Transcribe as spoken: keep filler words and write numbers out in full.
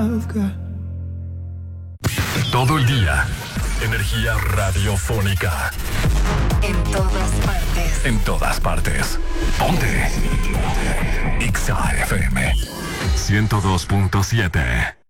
Todo el día, energía radiofónica. En todas partes. En todas partes. Ponte. Ponte. X A F M ciento dos punto siete.